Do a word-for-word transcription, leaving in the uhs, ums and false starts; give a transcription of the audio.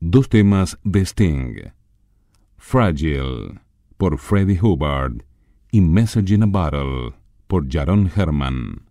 dos temas de Sting: Fragile, por Freddie Hubbard, y Message in a Bottle, por Jaron Herman.